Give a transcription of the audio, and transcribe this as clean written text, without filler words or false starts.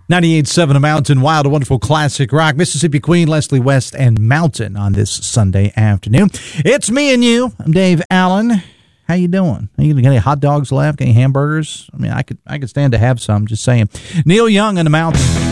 98.7 A Mountain, Wild, a wonderful classic rock. Mississippi Queen, Leslie West, and Mountain on this Sunday afternoon. It's me and you. I'm Dave Allen. How you doing? Are you got any hot dogs left? Any hamburgers? I mean, I could stand to have some. Just saying. Neil Young and the Mountain.